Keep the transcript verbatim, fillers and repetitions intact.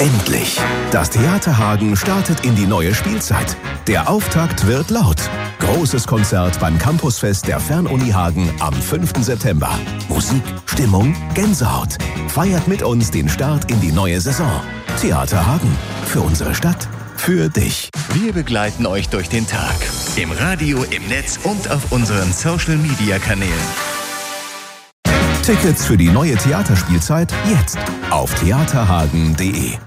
Endlich! Das Theater Hagen startet in die neue Spielzeit. Der Auftakt wird laut. Großes Konzert beim Campusfest der Fernuni Hagen am fünften September. Musik, Stimmung, Gänsehaut. Feiert mit uns den Start in die neue Saison. Theater Hagen. Für unsere Stadt. Für dich. Wir begleiten euch durch den Tag. Im Radio, im Netz und auf unseren Social-Media-Kanälen. Tickets für die neue Theaterspielzeit jetzt auf theaterhagen punkt de.